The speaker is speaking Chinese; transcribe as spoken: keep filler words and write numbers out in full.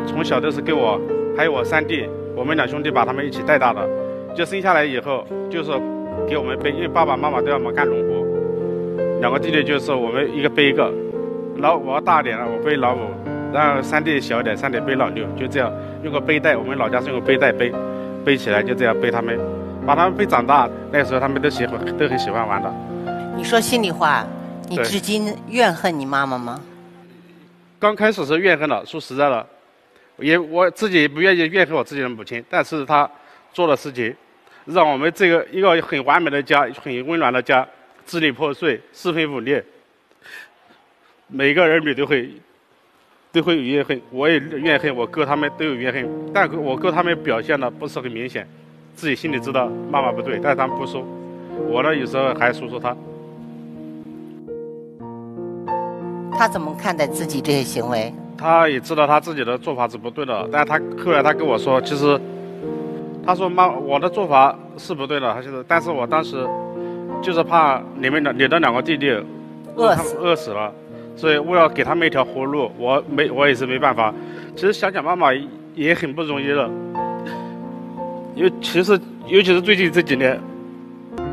从小都是给我还有我三弟，我们两兄弟把他们一起带大的。就生下来以后，就是给我们背，因为爸爸妈妈都要么干农活，两个弟弟就是我们一个背一个。老我大点了，我背老五，然后三弟小点，三弟背老六，就这样用个背带，我们老家是用个背带背，背起来就这样背他们，把他们背长大。那时候他们都喜欢，都很喜欢玩的。 你说心里话，你至今怨恨你妈妈吗？ 刚开始是怨恨的，说实在的，也我自己不愿意怨恨我自己的母亲，但是她做的事情，让我们这个一个很完美的家，很温暖的家，支离破碎，四分五裂。每个儿女都会都会有怨恨，我也怨恨，我哥他们都有怨恨，但我哥他们表现的不是很明显，自己心里知道妈妈不对，但是他们不说。我呢，有时候还说说他。 他怎么看待自己这些行为？ 他也知道他自己的做法是不对的，但他后来他跟我说，其实他说妈，我的做法是不对的，还是但是我当时就是怕你们的你的两个弟弟饿死饿死了。所以我要给他们一条活路，我没我也是没办法。其实想想妈妈也很不容易的，因为其实尤其是最近这几年，